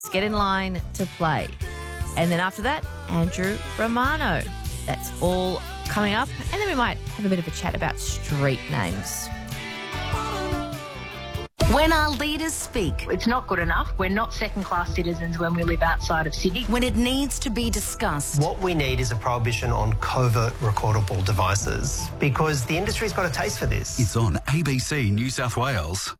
Get in line to play. And then after that, Andrew Romano. That's all coming up. And then we might have a bit of a chat about street names. When our leaders speak, It's not good enough. We're not second-class citizens when we live outside of Sydney. when it needs to be discussed, What we need is a prohibition on covert recordable devices because the industry's got a taste for this. It's on ABC New South Wales.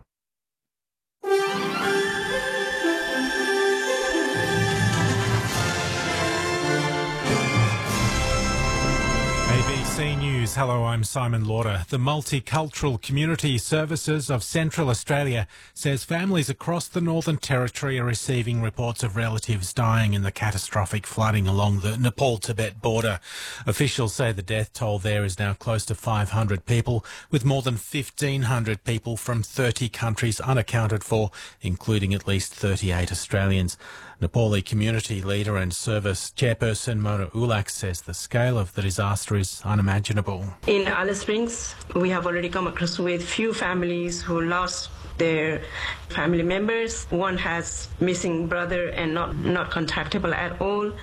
ABC News. Hello, I'm Simon Lauder. The Multicultural Community Services of Central Australia says families across the Northern Territory are receiving reports of relatives dying in the catastrophic flooding along the Nepal-Tibet border. Officials say the death toll there is now close to 500 people, with more than 1,500 people from 30 countries unaccounted for, including at least 38 Australians. Nepali community leader and service chairperson Mona Ulak says the scale of the disaster is unimaginable. In Alice Springs, we have already come across with few families who lost their family members. One has missing brother and not contactable at all.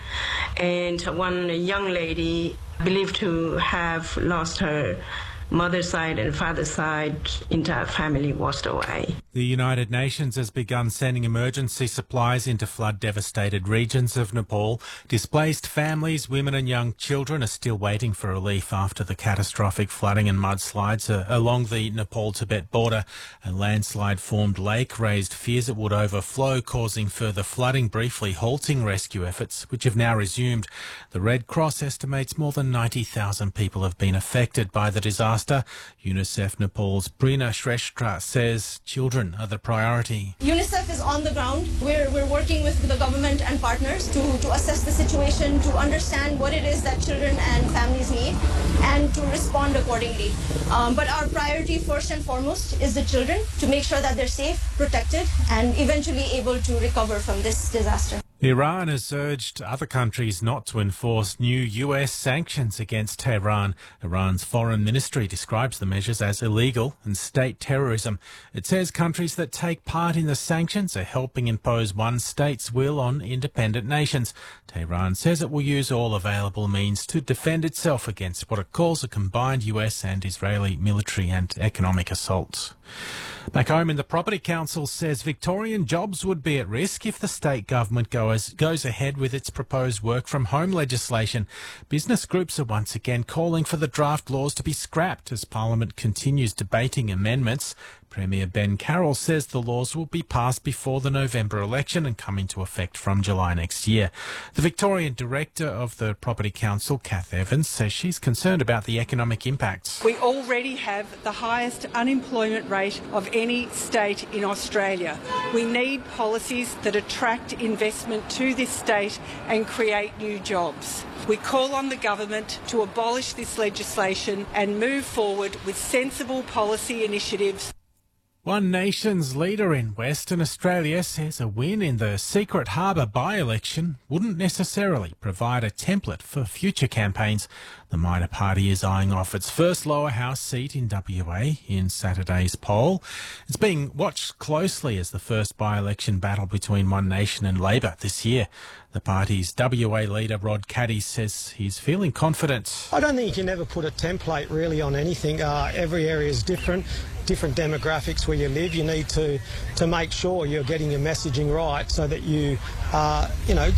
And one young lady believed to have lost her mother's side and father's side, entire family washed away. The United Nations has begun sending emergency supplies into flood-devastated regions of Nepal. Displaced families, women and young children are still waiting for relief after the catastrophic flooding and mudslides along the Nepal-Tibet border. A landslide-formed lake raised fears it would overflow, causing further flooding, briefly halting rescue efforts, which have now resumed. The Red Cross estimates more than 90,000 people have been affected by the disaster. UNICEF Nepal's Brina Shrestha says children are the priority. UNICEF is on the ground. We're working with the government and partners to assess the situation, to understand what it is that children and families need, and to respond accordingly. But our priority first and foremost is the children, to make sure that they're safe, protected, and eventually able to recover from this disaster. Iran has urged other countries not to enforce new US sanctions against Tehran. Iran's foreign ministry describes the measures as illegal and state terrorism. It says countries that take part in the sanctions are helping impose one state's will on independent nations. Tehran says it will use all available means to defend itself against what it calls a combined US and Israeli military and economic assault. Back home, in the Property Council says Victorian jobs would be at risk if the state government goes ahead with its proposed work-from-home legislation. Business groups are once again calling for the draft laws to be scrapped as Parliament continues debating amendments. Premier Ben Carroll says the laws will be passed before the November election and come into effect from July next year. The Victorian Director of the Property Council, Kath Evans, says she's concerned about the economic impacts. We already have the highest unemployment rate of any state in Australia. We need policies that attract investment to this state and create new jobs. We call on the government to abolish this legislation and move forward with sensible policy initiatives. One Nation's leader in Western Australia says a win in the Secret Harbour by-election wouldn't necessarily provide a template for future campaigns. The minor party is eyeing off its first lower house seat in WA in Saturday's poll. It's being watched closely as the first by-election battle between One Nation and Labor this year. The party's WA leader, Rod Caddy, says he's feeling confident. I don't think you can ever put a template really on anything. Every area is different demographics where you live. You need to make sure you're getting your messaging right so that you are,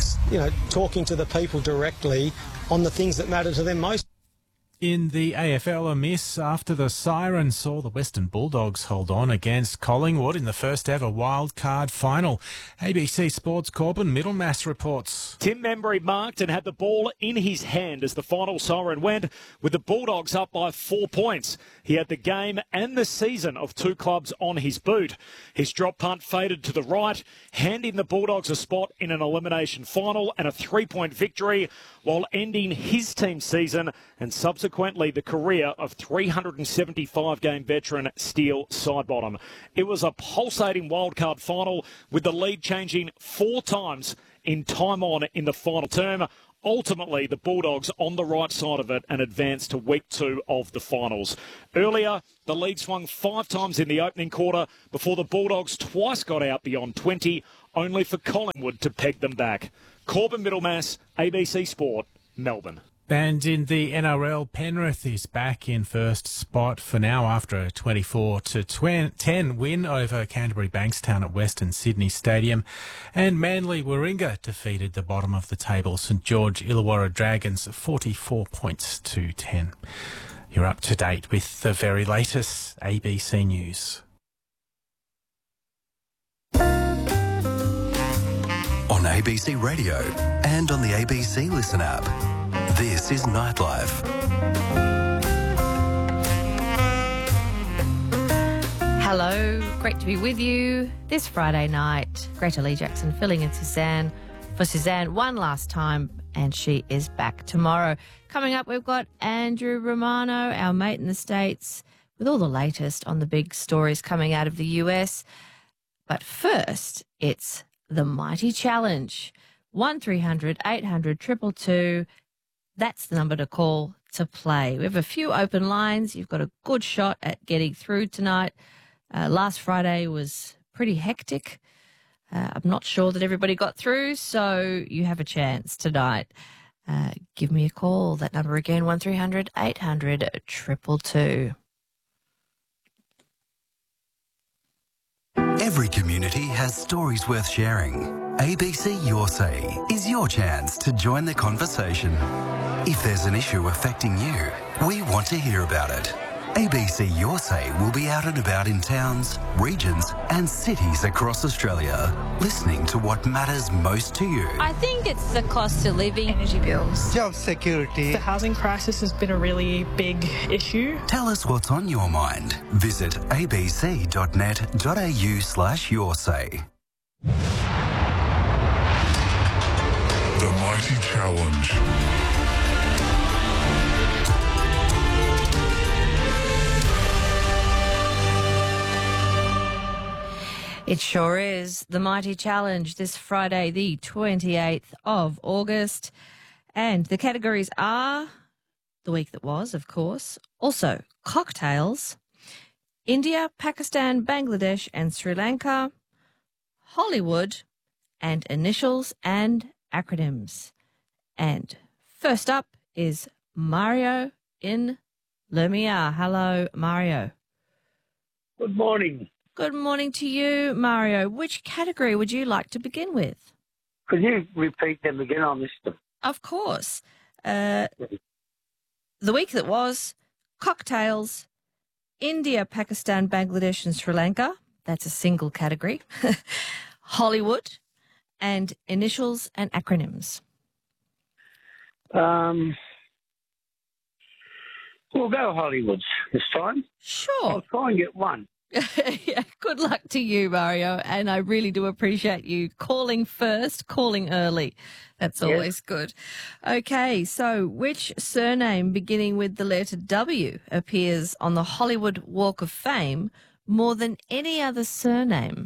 talking to the people directly on the things that matter to them most. In the AFL, a miss after the siren saw the Western Bulldogs hold on against Collingwood in the first ever wild card final. ABC Sports' Corbin Middlemass reports. Tim Membry marked and had the ball in his hand as the final siren went, with the Bulldogs up by 4 points. He had the game and the season of two clubs on his boot. His drop punt faded to the right, handing the Bulldogs a spot in an elimination final and a 3-point victory, while ending his team's season and subsequently the career of 375-game veteran Steele Sidebottom. It was a pulsating wildcard final with the lead changing 4 times in time on in the final term. Ultimately, the Bulldogs on the right side of it and advanced to week 2 of the finals. Earlier, the lead swung 5 times in the opening quarter before the Bulldogs twice got out beyond 20. only for Collingwood to peg them back. Corbin Middlemass, ABC Sport, Melbourne. And in the NRL, Penrith is back in first spot for now after a 24-10 win over Canterbury Bankstown at Western Sydney Stadium. And Manly Warringah defeated the bottom of the table St George Illawarra Dragons 44 points to 10. You're up to date with the very latest ABC News. On ABC Radio and on the ABC Listen app. This is Nightlife. Hello, great to be with you this Friday night. Greta Lee Jackson filling in for Suzanne one last time, and she is back tomorrow. Coming up, we've got Andrew Romano, our mate in the States, with all the latest on the big stories coming out of the US. But first, it's the Mighty Challenge. 1300 800 222. That's the number to call to play. We have a few open lines. You've got a good shot at getting through tonight. Last Friday was pretty hectic. I'm not sure that everybody got through, so you have a chance tonight. Give me a call. That number again, 1300 800 222. Every community has stories worth sharing. ABC Your Say is your chance to join the conversation. If there's an issue affecting you, we want to hear about it. ABC Your Say will be out and about in towns, regions and cities across Australia, listening to what matters most to you. I think it's the cost of living, energy bills, job security. The housing crisis has been a really big issue. Tell us what's on your mind. Visit abc.net.au/yoursay. The Mighty Challenge. It sure is the Mighty Challenge this Friday, the 28th of August. And the categories are the week that was, of course. Also, cocktails, India, Pakistan, Bangladesh and Sri Lanka, Hollywood, and initials and acronyms. And first up is Mario in Lermia. Hello, Mario. Good morning. Good morning to you, Mario. Which category would you like to begin with? Could you repeat them again? I missed them. Of course. The week that was, cocktails, India, Pakistan, Bangladesh and Sri Lanka. That's a single category. Hollywood, and initials and acronyms. We'll go Hollywoods this time. Sure. I'll try and get one. Yeah, good luck to you, Mario. And I really do appreciate you calling first, calling early. That's always good. Okay, so which surname beginning with the letter W appears on the Hollywood Walk of Fame more than any other surname?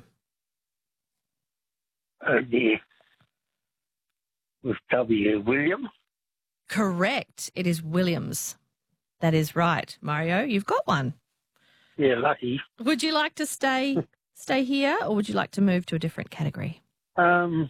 Oh, dear. With W, William? Correct. It is Williams. That is right, Mario. You've got one. Yeah, lucky. Would you like to stay here, or would you like to move to a different category? We'll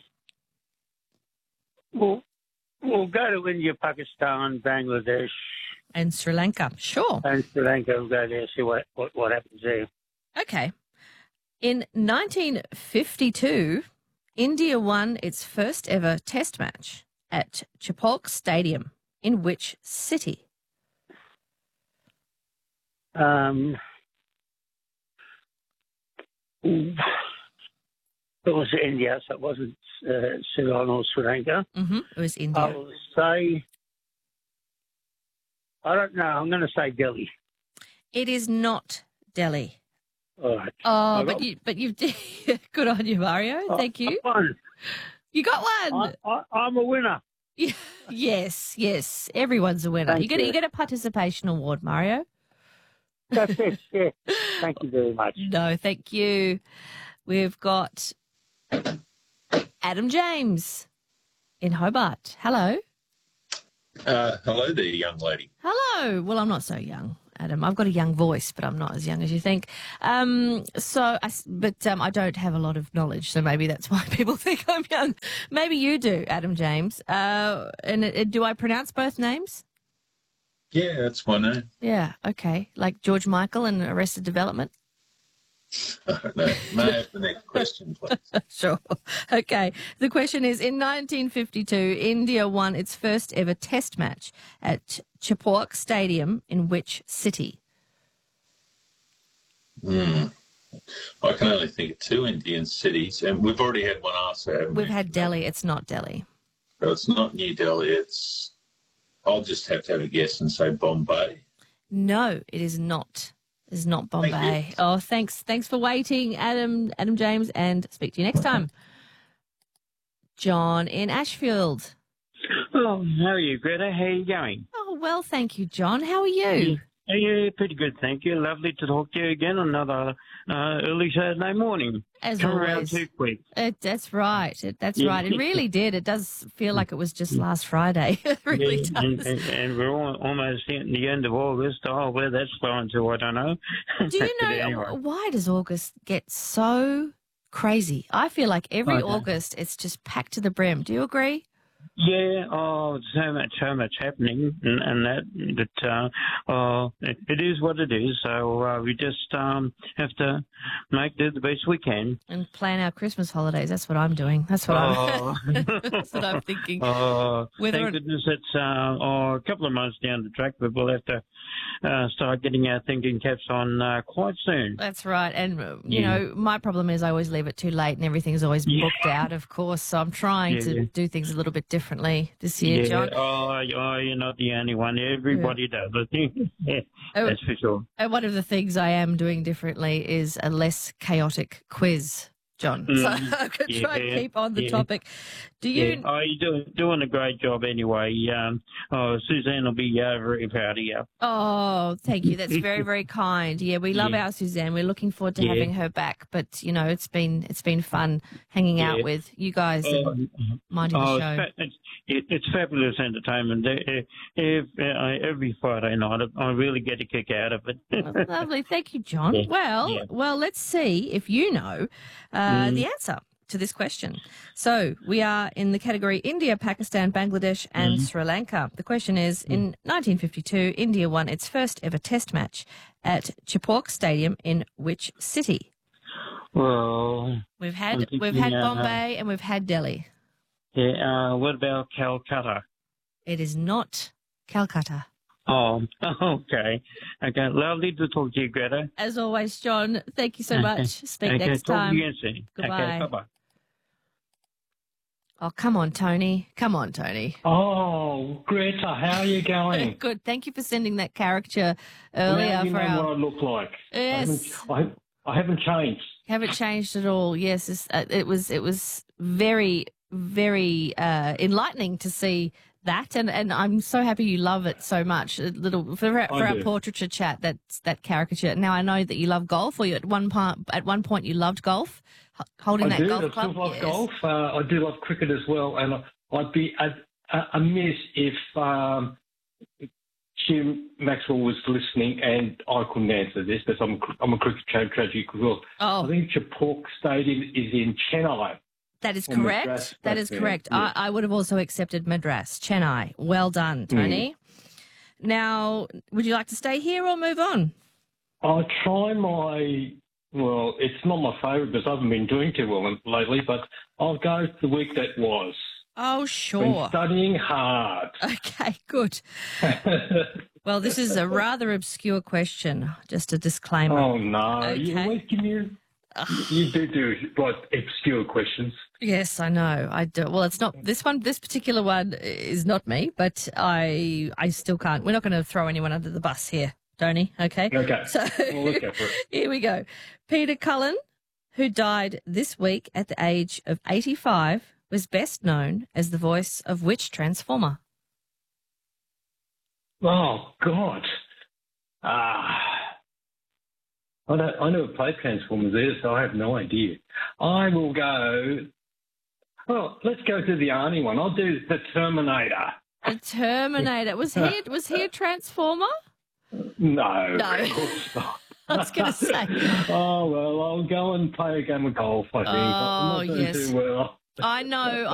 go to India, Pakistan, Bangladesh. And Sri Lanka, sure. And Sri Lanka, we'll go there, see what happens there. Okay. In 1952, India won its first ever test match at Chapolk Stadium. In which city? It was India, so it wasn't Ceylon or Sri Lanka. Mm-hmm. It was India. I will say, I don't know, I'm going to say Delhi. It is not Delhi. All right. Oh, but you've good on you, Mario. Thank you. I won. You got one. I'm a winner. Yes. Everyone's a winner. You get a participation award, Mario. That's it. Yeah. Thank you very much. No, thank you. We've got Adam James in Hobart. Hello. Hello there, young lady. Hello. Well, I'm not so young. Adam. I've got a young voice, but I'm not as young as you think. I don't have a lot of knowledge, so maybe that's why people think I'm young. Maybe you do, Adam James. Do I pronounce both names? Yeah, that's my name. Yeah, okay. Like George Michael in Arrested Development? I don't know. May I have the next question, please? Sure. Okay. The question is, in 1952, India won its first ever test match at Chepauk Stadium in which city? I can only think of two Indian cities, and we've already had one answer, haven't we? We've had Delhi. It's not Delhi. So it's not New Delhi. I'll just have to have a guess and say Bombay. No, it is not. It's not Bombay. Oh, thanks. Thanks for waiting, Adam James, and speak to you next time. John in Ashfield. Oh, how are you, Greta? How are you going? Oh, well, thank you, John. How are you? Yeah, pretty good, thank you. Lovely to talk to you again on another early Saturday morning. As Come always. around too quick. That's right. That's Yeah. right. It really did. It does feel like it was just last Friday. It really does. And we're almost hitting the end of August. Oh, where that's flowing to, I don't know. Do you know, Anyway. why does August get so crazy? I feel like every Okay. August it's just packed to the brim. Do you agree? Yeah, so much happening, and it is what it is. So we just have to make do the best we can. And plan our Christmas holidays. That's what I'm doing. That's what that's what I'm thinking. Thank goodness it's a couple of months down the track, but we'll have to start getting our thinking caps on quite soon. That's right. And, you know, my problem is I always leave it too late and everything's always booked out, of course. So I'm trying to do things a little bit differently this year, John. Oh, you're not the only one. Everybody does, I think. Yeah, that's for sure. And one of the things I am doing differently is a less chaotic quiz, John. So I'm going to try and keep on the topic. Do you... Oh, you're doing a great job anyway. Suzanne will be very proud of you. Oh, thank you. That's very, very kind. Yeah, we love our Suzanne. We're looking forward to having her back. But, you know, it's been fun hanging out with you guys and minding the show. It's fabulous entertainment. Every Friday night, I really get a kick out of it. Oh, lovely. Thank you, John. Well, let's see if you know the answer to this question. So we are in the category India, Pakistan, Bangladesh and Sri Lanka. The question is, in 1952, India won its first ever test match at Chepauk Stadium in which city? Well, we've had Bombay and we've had Delhi. Yeah, what about Calcutta? It is not Calcutta. Oh, okay. Okay, lovely to talk to you, Greta. As always, John, thank you so much. Speak next talk time. To you again soon. Goodbye. Okay, bye-bye. Oh, come on, Tony. Come on, Tony. Oh, Greta, how are you going? Good. Thank you for sending that caricature earlier. Now you for know what I look like. Yes. I haven't changed. Haven't changed at all. Yes, it was very, very enlightening to see that, and I'm so happy you love it so much. For our portraiture chat, that caricature. Now I know that you love golf, or you at one point you loved golf, holding that golf club. I do love golf. I do love cricket as well, and I'd be amiss if Jim Maxwell was listening and I couldn't answer this, because I'm a cricket tragic as well. Oh. I think Chepauk Stadium is in Chennai. That is correct. Madras, that is correct. Yeah. I would have also accepted Madras, Chennai. Well done, Tony. Now, would you like to stay here or move on? I'll try well, it's not my favourite because I haven't been doing too well lately, but I'll go to the week that was. Oh, sure. Been studying hard. Okay, good. Well, this is a rather obscure question, just a disclaimer. Oh, no. Okay. You do like obscure questions. Yes, I know. I do. Well, it's not this one. This particular one is not me, but I still can't. We're not going to throw anyone under the bus here, Tony. Okay. Okay. So we'll look out for it. Here we go. Peter Cullen, who died this week at the age of 85, was best known as the voice of which Transformer? Oh God. I never played Transformers either, so I have no idea. I will go. Well, let's go to the Arnie one. I'll do the Terminator. The Terminator. Was he a Transformer? No, No. of course not. I was going to say. Oh, well, I'll go and play a game of golf, I think. I'm not doing too well. I know